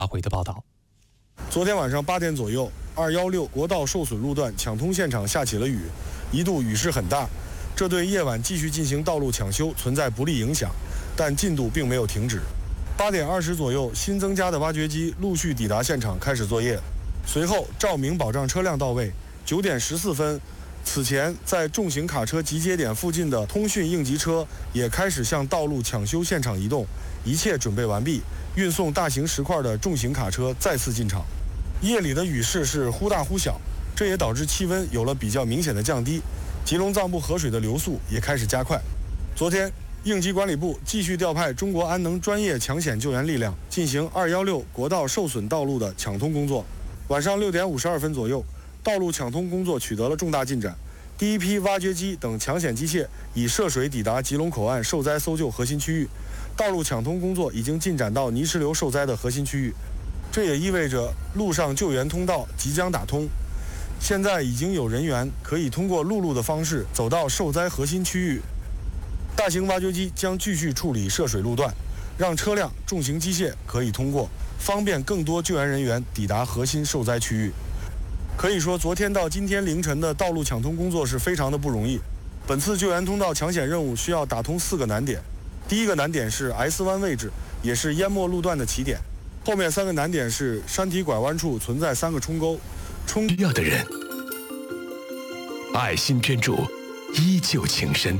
阿辉的报道。 昨天晚上8点左右，216国道受损路段抢通现场下起了雨，一度雨势很大，这对夜晚继续进行道路抢修存在不利影响，但进度并没有停止。8点20左右，新增加的挖掘机陆续抵达现场开始作业，随后照明保障车辆到位。9点14分，此前在重型卡车集结点附近的通讯应急车也开始向道路抢修现场移动，一切准备完毕，运送大型石块的重型卡车再次进场。夜里的雨势是忽大忽小，这也导致气温有了比较明显的降低，吉隆藏布河水的流速也开始加快。昨天，应急管理部继续调派中国安能专业抢险救援力量进行216国道受损道路的抢通工作。晚上6点52分左右，道路抢通工作取得了重大进展。第一批挖掘机等抢险机械已涉水抵达吉隆口岸受灾搜救核心区域，道路抢通工作已经进展到泥石流受灾的核心区域。这也意味着陆上救援通道即将打通，现在已经有人员可以通过陆路的方式走到受灾核心区域。大型挖掘机将继续处理涉水路段，让车辆、重型机械可以通过，方便更多救援人员抵达核心受灾区域。可以说，昨天到今天凌晨的道路抢通工作是非常的不容易。本次救援通道抢险任务需要打通4个难点，第一个难点是 S 湾位置，也是淹没路段的起点。后面3个难点是山体拐弯处存在3个冲沟， 需要的人，爱心捐助，依旧情深。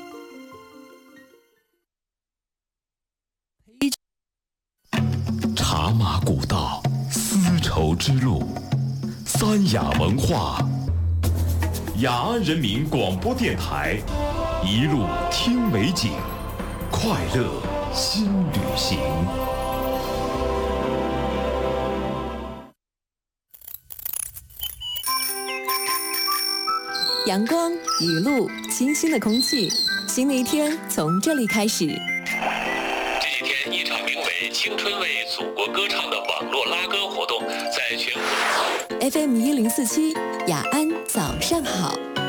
茶马古道，丝绸之路，三雅文化，雅安人民广播电台，一路听美景，快乐新旅行。 阳光、雨露、清新的空气，新的一天从这里开始。 这几天，一场名为“青春为祖国歌唱”的网络拉歌活动在全国。 FM 1047，雅安早上好。